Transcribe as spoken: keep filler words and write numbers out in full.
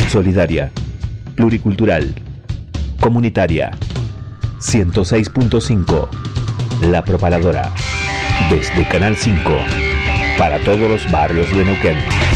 solidaria, pluricultural, comunitaria. ciento seis punto cinco, La Propaladora, desde Canal cinco, para todos los barrios de Neuquén.